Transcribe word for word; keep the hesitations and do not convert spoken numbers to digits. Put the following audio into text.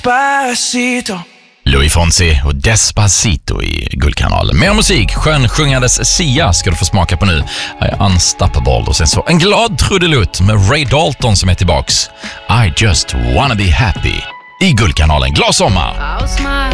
Despacito. Louis Fonsi och Despacito i Guldkanalen. Mer musik, skönsjungandes Sia ska du få smaka på nu. Här är Unstoppable och sen så en glad trudelutt med Ray Dalton som är tillbaks. I just wanna be happy i Guldkanalen. Glad sommar!